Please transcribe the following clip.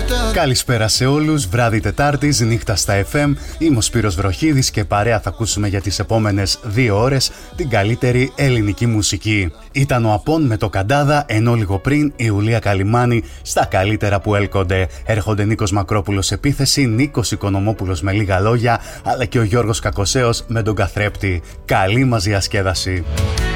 Καλησπέρα σε όλους, βράδυ Τετάρτης, νύχτα στα FM. Είμαι ο Σπύρος Βροχίδης και παρέα θα ακούσουμε για τις επόμενες 2 ώρες την καλύτερη ελληνική μουσική. Ήταν ο Απών με το Καντάδα, ενώ λίγο πριν η Ιουλία Καλιμάνη στα καλύτερα που έλκονται. Έρχονται Νίκος Μακρόπουλος επίθεση, Νίκος Οικονομόπουλος με λίγα λόγια, αλλά και ο Γιώργος Κακοσέος με τον καθρέπτη. Καλή μας διασκέδαση.